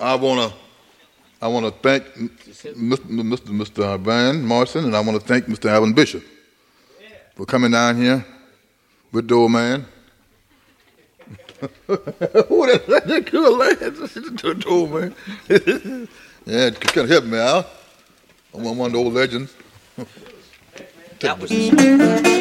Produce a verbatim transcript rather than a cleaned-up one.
I want to I want to thank Mister Mister Mister Van Morrison, and I want to thank Mister Alvin Bishop for coming down here with the old man. Who that? That good lad. The old man. Yeah, it kind of help me out. I'm one of the old legends. That was